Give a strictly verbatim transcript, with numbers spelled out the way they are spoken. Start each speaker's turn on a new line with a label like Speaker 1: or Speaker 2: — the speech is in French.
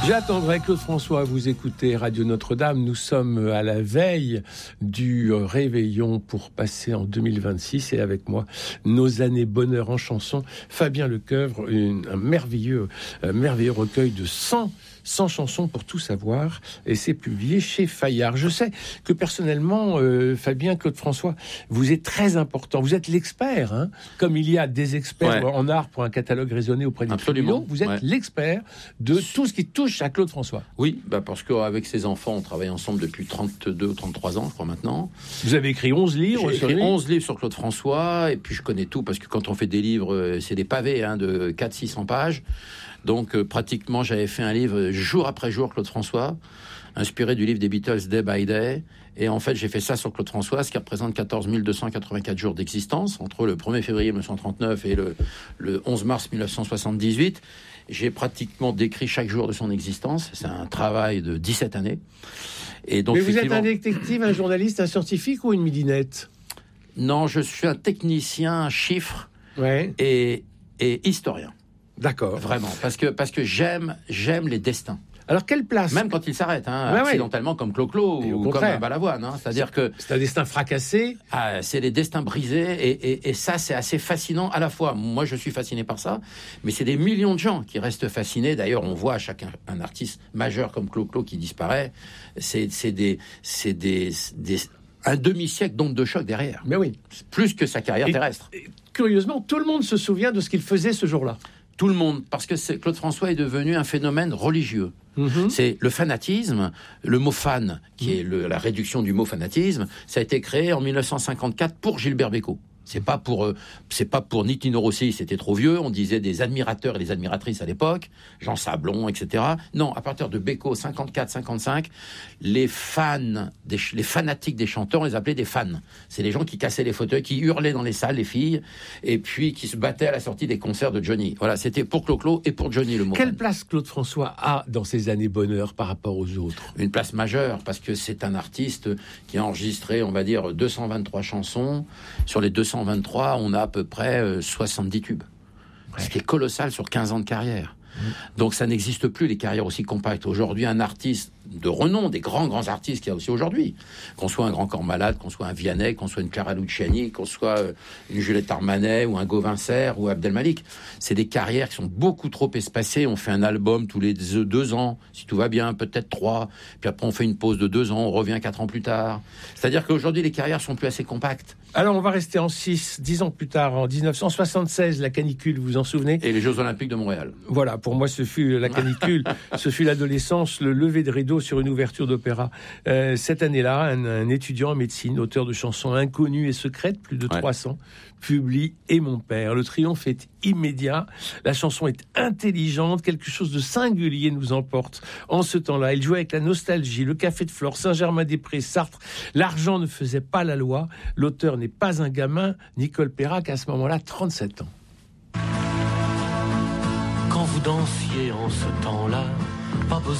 Speaker 1: J'attendrai Claude François, vous écoutez Radio Notre-Dame. Nous sommes à la veille du réveillon pour passer en deux mille vingt-six et avec moi, nos années bonheur en chanson. Fabien Lecoeuvre, une, un merveilleux, un merveilleux recueil de cent chansons pour tout savoir et c'est publié chez Fayard. Je sais que personnellement, euh, Fabien, Claude François, vous êtes très important. Vous êtes l'expert, hein, comme il y a des experts ouais. en art pour un catalogue raisonné auprès des tribunaux. Vous êtes ouais. l'expert de tout ce qui touche à Claude François.
Speaker 2: Oui, bah parce qu'avec ses enfants, on travaille ensemble depuis trente-deux ou trente-trois ans, je crois maintenant.
Speaker 1: Vous avez écrit onze livres
Speaker 2: J'ai
Speaker 1: sur
Speaker 2: écrit
Speaker 1: lui.
Speaker 2: onze livres sur Claude François, et puis je connais tout, parce que quand on fait des livres, c'est des pavés hein, de quatre cents à six cents pages. Donc, euh, pratiquement, j'avais fait un livre jour après jour, Claude François, inspiré du livre des Beatles, Day by Day. Et en fait, j'ai fait ça sur Claude François, ce qui représente quatorze mille deux cent quatre-vingt-quatre jours d'existence, entre le premier février mille neuf cent trente-neuf et le, le onze mars mille neuf cent soixante-dix-huit. J'ai pratiquement décrit chaque jour de son existence. C'est un travail de dix-sept années. Et donc,
Speaker 1: mais vous êtes un détective, un journaliste, un scientifique ou une midinette ?
Speaker 2: Non, je suis un technicien, chiffre
Speaker 1: ouais.
Speaker 2: et, et historien.
Speaker 1: D'accord.
Speaker 2: Vraiment, parce que, parce que j'aime, j'aime les destins.
Speaker 1: Alors, quelle place ?
Speaker 2: Même quand ils s'arrêtent, hein,
Speaker 1: ouais,
Speaker 2: accidentellement, ouais. comme Clo-Clo ou
Speaker 1: contraire.
Speaker 2: comme Balavoine. Hein, c'est-à-dire que...
Speaker 1: C'est un destin fracassé.
Speaker 2: Ah, c'est les destins brisés, et, et, et ça, c'est assez fascinant. À la fois, moi, je suis fasciné par ça, mais c'est des millions de gens qui restent fascinés. D'ailleurs, on voit chacun un artiste majeur comme Clo-Clo qui disparaît. C'est, c'est des... C'est des, des un demi-siècle d'onde de choc derrière.
Speaker 1: Mais oui.
Speaker 2: Plus que sa carrière
Speaker 1: et,
Speaker 2: terrestre.
Speaker 1: Et, curieusement, tout le monde se souvient de ce qu'il faisait ce jour-là.
Speaker 2: Tout le monde, parce que c'est, Claude François est devenu un phénomène religieux. Mmh. C'est le fanatisme, le mot fan, qui mmh. est le, la réduction du mot fanatisme, ça a été créé en mille neuf cent cinquante-quatre pour Gilbert Bécaud. C'est pas pour, euh, c'est pas pour ni Tino Rossi, c'était trop vieux. On disait des admirateurs et des admiratrices à l'époque, Jean Sablon, et cetera. Non, à partir de Bécaud, cinquante-quatre cinquante-cinq, les fans, des, les fanatiques des chanteurs, on les appelait des fans. C'est les gens qui cassaient les fauteuils, qui hurlaient dans les salles, les filles, et puis qui se battaient à la sortie des concerts de Johnny. Voilà, c'était pour Clo-Clo et pour Johnny le mot.
Speaker 1: Quelle
Speaker 2: fan.
Speaker 1: place Claude François a dans ses années bonheur par rapport aux autres ?
Speaker 2: Une place majeure, parce que c'est un artiste qui a enregistré, on va dire, deux cent vingt-trois chansons. Sur les deux cent vingt-trois, on a à peu près euh, soixante-dix tubes. Ouais. Ce qui est colossal sur quinze ans de carrière. Mmh. Donc ça n'existe plus, les carrières aussi compactes. Aujourd'hui, un artiste de renom, des grands, grands artistes qu'il y a aussi aujourd'hui, qu'on soit un Grand Corps Malade, qu'on soit un Vianney, qu'on soit une Clara Luciani, qu'on soit euh, une Juliette Armanet ou un Gauvin Serre ou Abdel Malik, c'est des carrières qui sont beaucoup trop espacées. On fait un album tous les deux ans, si tout va bien, peut-être trois, puis après on fait une pause de deux ans, on revient quatre ans plus tard. C'est-à-dire qu'aujourd'hui, les carrières sont plus assez compactes.
Speaker 1: Alors, on va rester en six, dix ans plus tard, en dix-neuf cent soixante-seize, la canicule, vous vous en souvenez ?
Speaker 2: Et les Jeux Olympiques de Montréal.
Speaker 1: Voilà, pour moi, ce fut la canicule, ce fut l'adolescence, le lever de rideau sur une ouverture d'opéra. Euh, cette année-là, un, un étudiant en médecine, auteur de chansons inconnues et secrètes, plus de ouais. trois cents, publie « Et mon père ». Le triomphe est immédiat, la chanson est intelligente, quelque chose de singulier nous emporte. En ce temps-là, il jouait avec la nostalgie, le Café de Flore, Saint-Germain-des-Prés, Sartre. L'argent ne faisait pas la loi. L'auteur n'est pas un gamin. Nicole Perrac, à ce moment-là, trente-sept ans.
Speaker 3: Quand vous dansiez en ce temps-là, pas besoin